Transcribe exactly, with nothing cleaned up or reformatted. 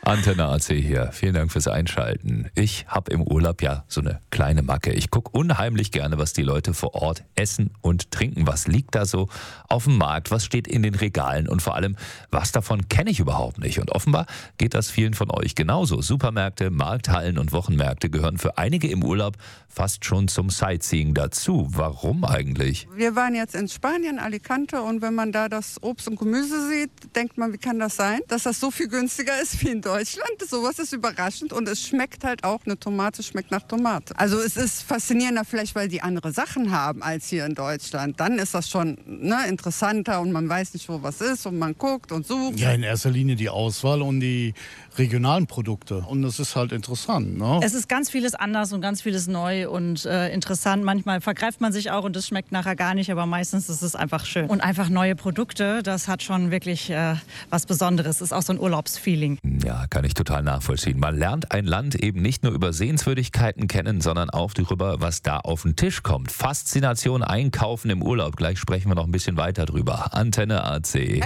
Antenne A C hier. Vielen Dank fürs Einschalten. Ich habe im Urlaub ja so eine kleine Macke. Ich gucke unheimlich gerne, was die Leute vor Ort essen und trinken. Was liegt da so auf dem Markt? Was steht in den Regalen? Und vor allem, was davon kenne ich überhaupt nicht? Und offenbar geht das vielen von euch genauso. Supermärkte, Markthallen und Wochenmärkte gehören für einige im Urlaub fast schon zum Sightseeing dazu. Warum eigentlich? Wir waren jetzt in Spanien, Alicante, und wenn man da das Obst und Gemüse sieht, denkt man, wie kann das sein, dass das so viel günstiger ist wie in Deutschland? Sowas ist überraschend und es schmeckt halt auch, eine Tomate schmeckt nach Tomate. Also es ist faszinierender vielleicht, weil die andere Sachen haben als hier in Deutschland. Dann ist das schon ne, interessanter und man weiß nicht, wo was ist und man guckt und sucht. Ja, in erster Linie die Auswahl und die regionalen Produkte. Und das ist halt interessant. Ne? Es ist ganz vieles anders und ganz vieles neu und äh, interessant. Manchmal vergreift man sich auch und das schmeckt nachher gar nicht, aber meistens ist es einfach schön. Und einfach neue Produkte, das hat schon wirklich äh, was Besonderes. Das ist auch so ein Urlaubsfeeling. Ja, kann ich total nachvollziehen. Man lernt ein Land eben nicht nur über Sehenswürdigkeiten kennen, sondern auch darüber, was da auf den Tisch kommt. Faszination Einkaufen im Urlaub. Gleich sprechen wir noch ein bisschen weiter drüber. Antenne A C.